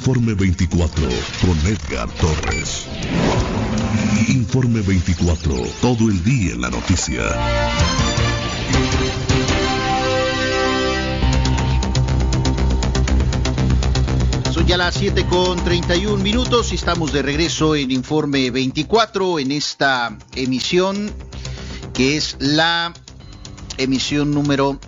Informe 24 con Edgar Torres. Informe 24, todo el día en la noticia. Son ya las 7:31 y estamos de regreso en Informe 24 en esta emisión que es la emisión número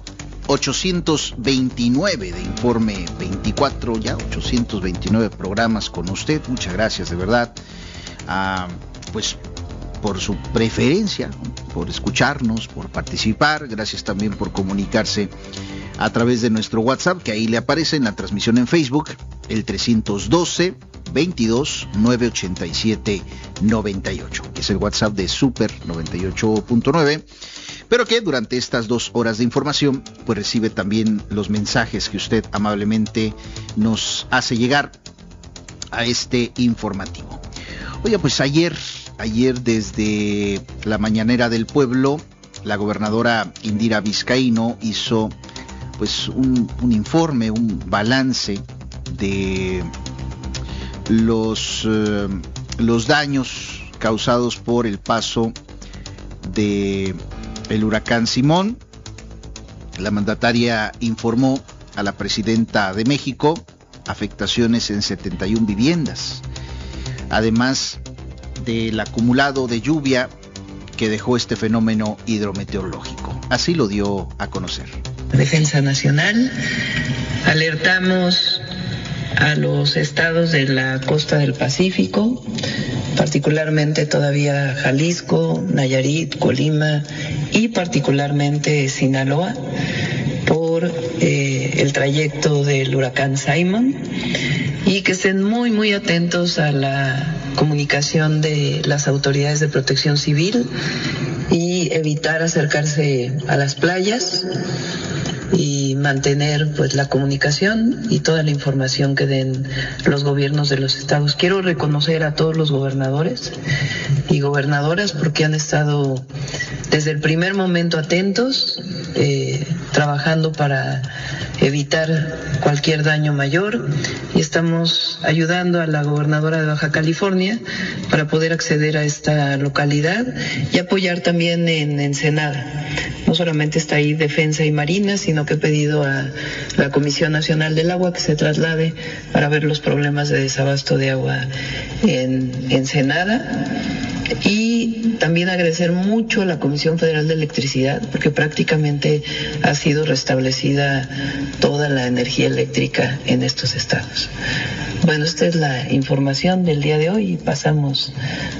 829 de Informe 24, ya 829 programas con usted. Muchas gracias de verdad, pues por su preferencia, por escucharnos, por participar. Gracias también por comunicarse a través de nuestro WhatsApp, que ahí le aparece en la transmisión en Facebook, el 312-22-987-98, que es el WhatsApp de Super 98.9, pero que durante estas 2 horas de información, pues recibe también los mensajes que usted amablemente nos hace llegar a este informativo. Oye, pues ayer desde la mañanera del pueblo, la gobernadora Indira Vizcaíno hizo pues un informe, un balance de los daños causados por el paso de el huracán Simón. La mandataria informó a la presidenta de México afectaciones en 71 viviendas, además del acumulado de lluvia que dejó este fenómeno hidrometeorológico. Así lo dio a conocer. Defensa Nacional, alertamos a los estados de la costa del Pacífico, particularmente todavía Jalisco, Nayarit, Colima y particularmente Sinaloa, por el trayecto del huracán Simon, y que estén muy atentos a la comunicación de las autoridades de protección civil y evitar acercarse a las playas y mantener pues la comunicación y toda la información que den los gobiernos de los estados. Quiero reconocer a todos los gobernadores y gobernadoras porque han estado desde el primer momento atentos, trabajando para evitar cualquier daño mayor, y estamos ayudando a la gobernadora de Baja California para poder acceder a esta localidad y apoyar también en Ensenada. No solamente está ahí Defensa y Marina, sino que he pedido a la Comisión Nacional del Agua que se traslade para ver los problemas de desabasto de agua en Ensenada. Y también agradecer mucho a la Comisión Federal de Electricidad, porque prácticamente ha sido restablecida toda la energía eléctrica en estos estados. Bueno, esta es la información del día de hoy y pasamos.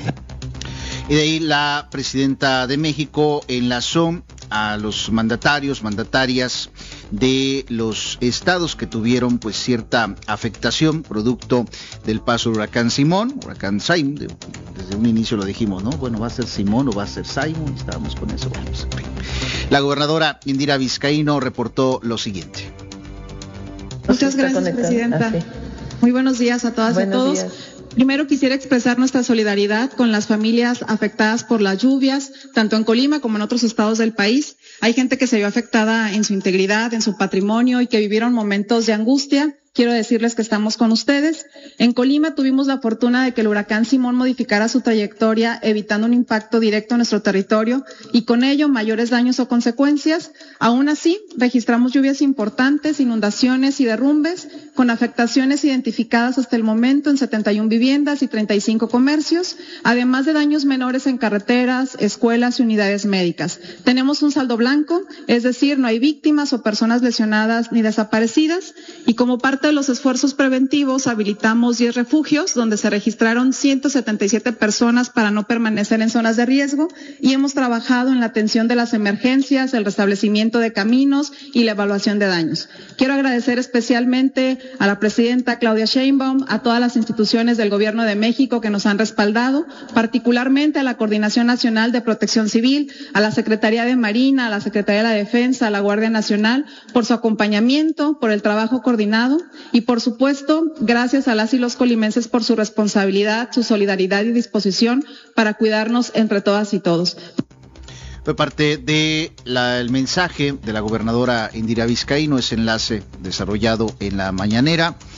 Y de ahí la presidenta de México enlazó a los mandatarias de los estados que tuvieron pues cierta afectación producto del paso del huracán Simón, desde un inicio lo dijimos, ¿no? Bueno, ¿va a ser Simón o va a ser Simon? Estábamos con eso. Bueno, pues, la gobernadora Indira Vizcaíno reportó lo siguiente. Muchas gracias, presidenta. Muy buenos días a todas y a todos. Días. Primero quisiera expresar nuestra solidaridad con las familias afectadas por las lluvias, tanto en Colima como en otros estados del país. Hay gente que se vio afectada en su integridad, en su patrimonio y que vivieron momentos de angustia. Quiero decirles que estamos con ustedes. En Colima tuvimos la fortuna de que el huracán Simón modificara su trayectoria, evitando un impacto directo en nuestro territorio y con ello mayores daños o consecuencias. Aún así, registramos lluvias importantes, inundaciones y derrumbes, con afectaciones identificadas hasta el momento en 71 viviendas y 35 comercios, además de daños menores en carreteras, escuelas y unidades médicas. Tenemos un saldo blanco, es decir, no hay víctimas o personas lesionadas ni desaparecidas, y como parte de los esfuerzos preventivos habilitamos 10 refugios donde se registraron 177 personas para no permanecer en zonas de riesgo, y hemos trabajado en la atención de las emergencias, el restablecimiento de caminos y la evaluación de daños. Quiero agradecer especialmente a la presidenta Claudia Sheinbaum, a todas las instituciones del Gobierno de México que nos han respaldado, particularmente a la Coordinación Nacional de Protección Civil, a la Secretaría de Marina, a la Secretaría de la Defensa, a la Guardia Nacional, por su acompañamiento, por el trabajo coordinado y, por supuesto, gracias a las y los colimenses por su responsabilidad, su solidaridad y disposición para cuidarnos entre todas y todos. Fue parte de el mensaje de la gobernadora Indira Vizcaíno, ese enlace desarrollado en la mañanera.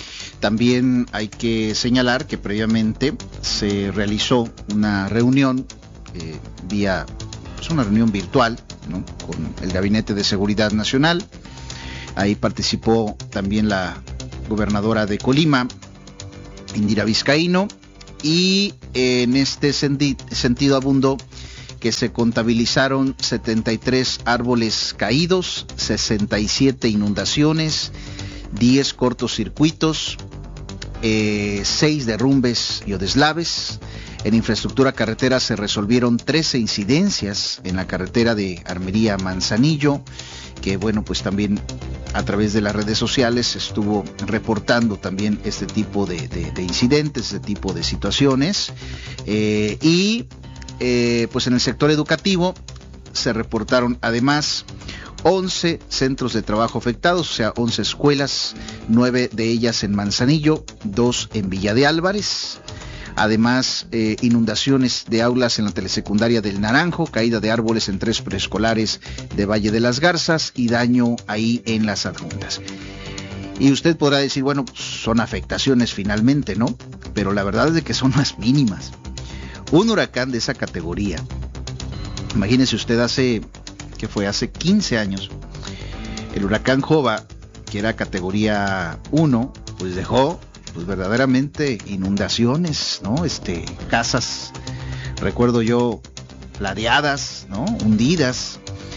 También hay que señalar que previamente se realizó una reunión una reunión virtual, ¿no?, con el Gabinete de Seguridad Nacional. Ahí participó también la gobernadora de Colima, Indira Vizcaíno, y en este sentido abundó que se contabilizaron 73 árboles caídos, 67 inundaciones, 10 cortocircuitos, 6 derrumbes y o deslaves. En infraestructura carretera se resolvieron 13 incidencias en la carretera de Armería Manzanillo, que bueno, pues también a través de las redes sociales estuvo reportando también este tipo de incidentes, este tipo de situaciones. Pues en el sector educativo se reportaron además 11 centros de trabajo afectados, o sea, 11 escuelas, 9 de ellas en Manzanillo, 2 en Villa de Álvarez. Además, inundaciones de aulas en la telesecundaria del Naranjo, caída de árboles en 3 preescolares de Valle de las Garzas y daño ahí en las adjuntas. Y usted podrá decir, bueno, son afectaciones finalmente, ¿no? Pero la verdad es de que son más mínimas. Un huracán de esa categoría, imagínese usted hace 15 años, el huracán Jova, que era categoría 1, pues dejó pues verdaderamente inundaciones, ¿no? Casas, recuerdo yo, ladeadas, ¿no?, hundidas,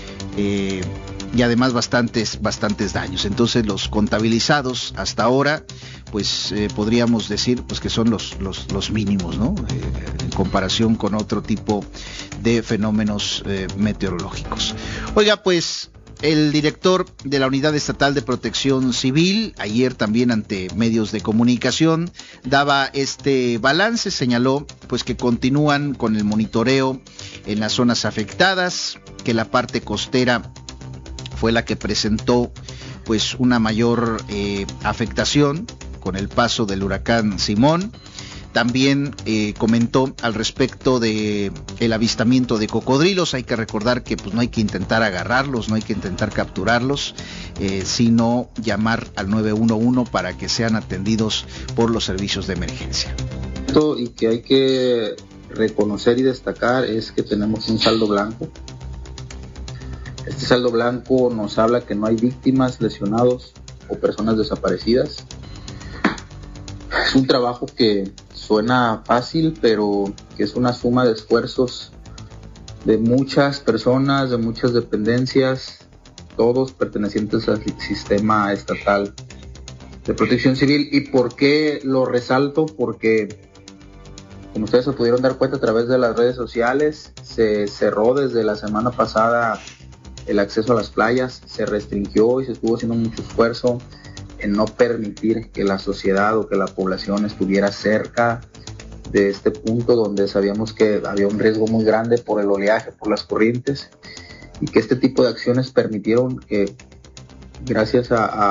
y además bastantes daños. Entonces los contabilizados hasta ahora, pues podríamos decir pues que son los mínimos, ¿no?, en comparación con otro tipo de fenómenos meteorológicos. Oiga, pues el director de la Unidad Estatal de Protección Civil, ayer también ante medios de comunicación, daba este balance, señaló pues que continúan con el monitoreo en las zonas afectadas, que la parte costera fue la que presentó pues una mayor afectación con el paso del huracán Simón. También comentó al respecto de el avistamiento de cocodrilos. Hay que recordar que pues no hay que intentar agarrarlos, no hay que intentar capturarlos, sino llamar al 911 para que sean atendidos por los servicios de emergencia. Y que hay que reconocer y destacar es que tenemos un saldo blanco. Este saldo blanco nos habla que no hay víctimas, lesionados o personas desaparecidas. Es un trabajo que suena fácil, pero que es una suma de esfuerzos de muchas personas, de muchas dependencias, todos pertenecientes al sistema estatal de protección civil. ¿Y por qué lo resalto? Porque, como ustedes se pudieron dar cuenta a través de las redes sociales, se cerró desde la semana pasada el acceso a las playas, se restringió y se estuvo haciendo mucho esfuerzo en no permitir que la sociedad o que la población estuviera cerca de este punto donde sabíamos que había un riesgo muy grande por el oleaje, por las corrientes, y que este tipo de acciones permitieron que, gracias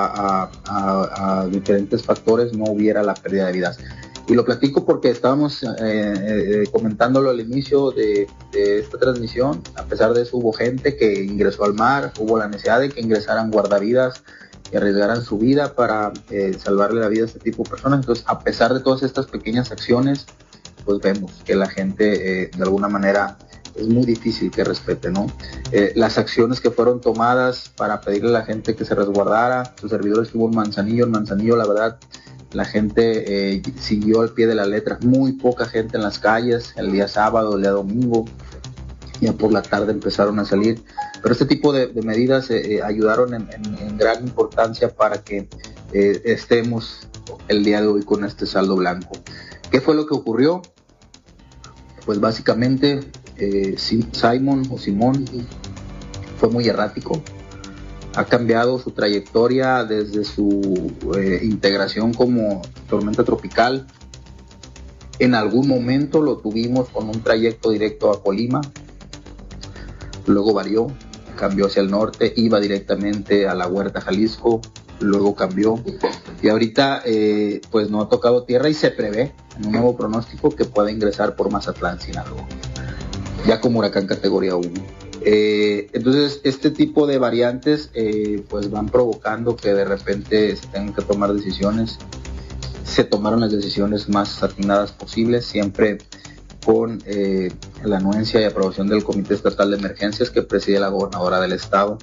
a diferentes factores, no hubiera la pérdida de vidas. Y lo platico porque estábamos comentándolo al inicio de esta transmisión. A pesar de eso, hubo gente que ingresó al mar, hubo la necesidad de que ingresaran guardavidas y arriesgaran su vida para salvarle la vida a este tipo de personas. Entonces, a pesar de todas estas pequeñas acciones, pues vemos que la gente de alguna manera es muy difícil que respete, ¿no? Las acciones que fueron tomadas para pedirle a la gente que se resguardara, su servidor estuvo en Manzanillo, la verdad, la gente siguió al pie de la letra, muy poca gente en las calles, el día sábado, el día domingo, ya por la tarde empezaron a salir, pero este tipo de medidas ayudaron en gran importancia para que estemos el día de hoy con este saldo blanco. ¿Qué fue lo que ocurrió? Pues básicamente Simón fue muy errático, ha cambiado su trayectoria desde su integración como tormenta tropical. En algún momento lo tuvimos con un trayecto directo a Colima, luego varió, cambió hacia el norte, iba directamente a la Huerta, Jalisco, luego cambió y ahorita pues no ha tocado tierra y se prevé en un nuevo pronóstico que pueda ingresar por Mazatlán, Sinaloa, ya como huracán categoría 1. Entonces este tipo de variantes pues van provocando que de repente se tengan que tomar decisiones. se tomaron las decisiones más atinadas posibles, siempre con la anuencia y aprobación del Comité Estatal de Emergencias que preside la gobernadora del estado.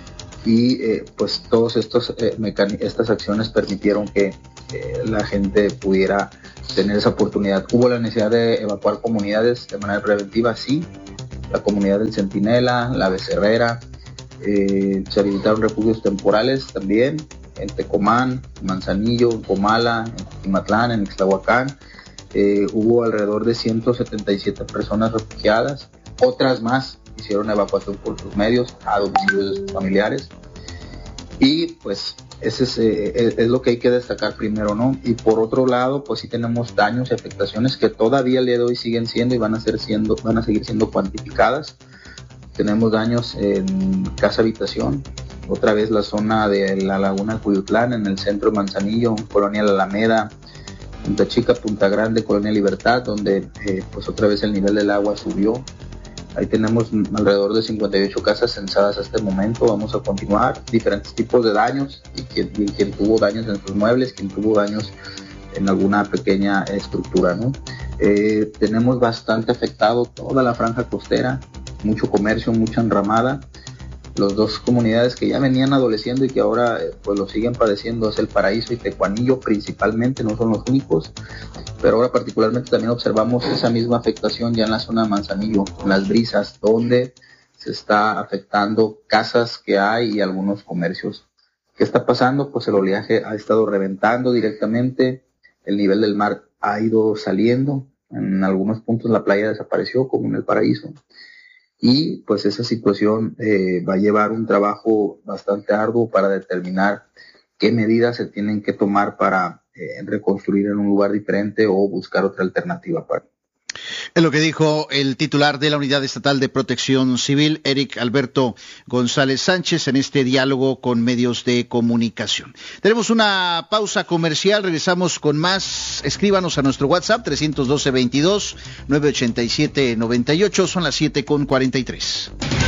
Y pues todas estas acciones permitieron que la gente pudiera tener esa oportunidad. Hubo la necesidad de evacuar comunidades de manera preventiva, sí, la comunidad del Centinela, la Becerrera, se habilitaron refugios temporales también en Tecomán, en Manzanillo, en Comala, en Timatlán, en Ixtlahuacán. Hubo alrededor de 177 personas refugiadas, otras más hicieron evacuación por sus medios a domicilios de sus familiares, y pues ese es lo que hay que destacar primero, ¿no? Y por otro lado, pues sí tenemos daños y afectaciones que todavía el día de hoy siguen siendo y van a seguir siendo cuantificadas. Tenemos daños en casa habitación, otra vez la zona de la Laguna Cuyutlán, en el centro de Manzanillo, Colonia La Alameda, Punta Chica, Punta Grande, Colonia Libertad, donde pues otra vez el nivel del agua subió. Ahí tenemos alrededor de 58 casas censadas hasta el momento. Vamos a continuar, diferentes tipos de daños, y quien tuvo daños en sus muebles, quien tuvo daños en alguna pequeña estructura, ¿no? Tenemos bastante afectado toda la franja costera, mucho comercio, mucha enramada. Las dos comunidades que ya venían adoleciendo y que ahora pues lo siguen padeciendo es El Paraíso y Tecuanillo principalmente, no son los únicos, pero ahora particularmente también observamos esa misma afectación ya en la zona de Manzanillo, en Las Brisas, donde se está afectando casas que hay y algunos comercios. ¿Qué está pasando? Pues el oleaje ha estado reventando directamente, el nivel del mar ha ido saliendo, en algunos puntos la playa desapareció, como en El Paraíso. Y pues esa situación va a llevar un trabajo bastante arduo para determinar qué medidas se tienen que tomar para reconstruir en un lugar diferente o buscar otra alternativa para. Es lo que dijo el titular de la Unidad Estatal de Protección Civil, Eric Alberto González Sánchez, en este diálogo con medios de comunicación. Tenemos una pausa comercial, regresamos con más. Escríbanos a nuestro WhatsApp 312-22-987-98, son las 7:43.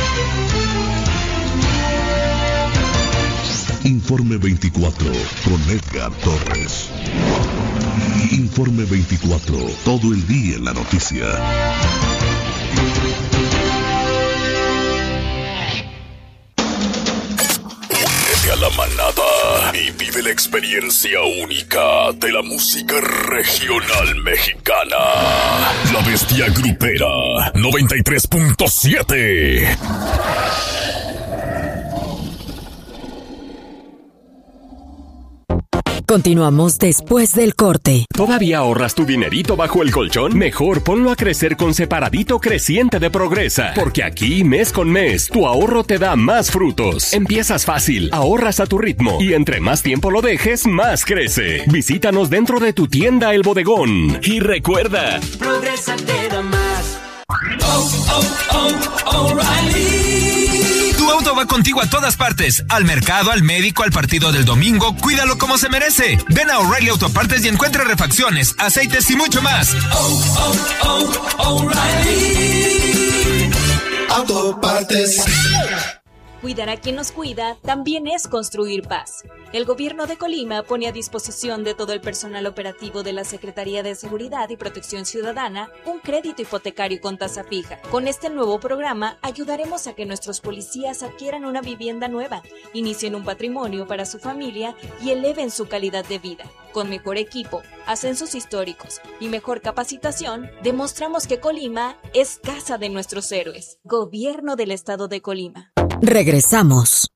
Informe 24 con Edgar Torres. Informe 24, todo el día en la noticia. Únete a la manada y vive la experiencia única de la música regional mexicana. La Bestia Grupera 93.7. Continuamos después del corte. ¿Todavía ahorras tu dinerito bajo el colchón? Mejor ponlo a crecer con Separadito Creciente de Progresa, porque aquí, mes con mes, tu ahorro te da más frutos. Empiezas fácil, ahorras a tu ritmo, y entre más tiempo lo dejes, más crece. Visítanos dentro de tu tienda El Bodegón. Y recuerda, Progresa te da más. O'Reilly. Tu auto va contigo a todas partes, al mercado, al médico, al partido del domingo. Cuídalo como se merece. Ven a O'Reilly Autopartes y encuentra refacciones, aceites y mucho más. O'Reilly Autopartes. Cuidar a quien nos cuida también es construir paz. El gobierno de Colima pone a disposición de todo el personal operativo de la Secretaría de Seguridad y Protección Ciudadana un crédito hipotecario con tasa fija. Con este nuevo programa ayudaremos a que nuestros policías adquieran una vivienda nueva, inicien un patrimonio para su familia y eleven su calidad de vida. Con mejor equipo, ascensos históricos y mejor capacitación, demostramos que Colima es casa de nuestros héroes. Gobierno del Estado de Colima. Regresamos.